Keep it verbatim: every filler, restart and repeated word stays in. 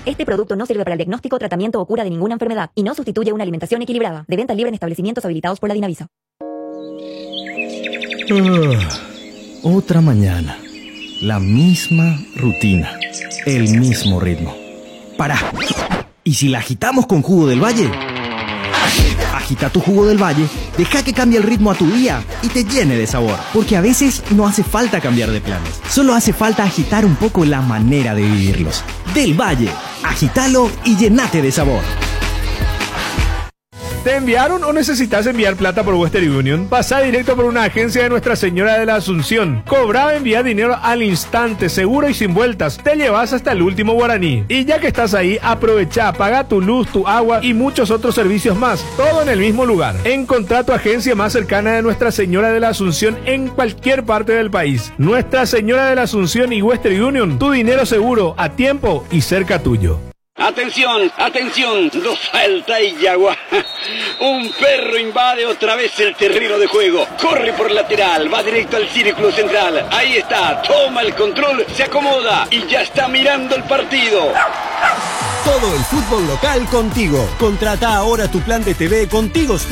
Este producto no sirve para el diagnóstico, tratamiento o cura de ninguna enfermedad y no sustituye una alimentación equilibrada. De venta libre en establecimientos habilitados por la Dinavisa. Uh, otra mañana. La misma rutina. El mismo ritmo. Pará. ¿Y si la agitamos con jugo del Valle? Agita tu jugo del Valle, deja que cambie el ritmo a tu día y te llene de sabor. Porque a veces no hace falta cambiar de planes, solo hace falta agitar un poco la manera de vivirlos. Del Valle, agitalo y llenate de sabor. ¿Te enviaron o necesitas enviar plata por Western Union? Pasá directo por una agencia de Nuestra Señora de la Asunción. Cobra o envía dinero al instante, seguro y sin vueltas. Te llevas hasta el último guaraní. Y ya que estás ahí, aprovecha, paga tu luz, tu agua y muchos otros servicios más. Todo en el mismo lugar. Encontrá tu agencia más cercana de Nuestra Señora de la Asunción en cualquier parte del país. Nuestra Señora de la Asunción y Western Union. Tu dinero seguro, a tiempo y cerca tuyo. Atención, atención, lo salta y Yagua. Un perro invade otra vez el terreno de juego. Corre por lateral, va directo al círculo central. Ahí está, toma el control, se acomoda y ya está mirando el partido. Todo el fútbol local contigo. Contrata ahora tu plan de T V Contigo Sport.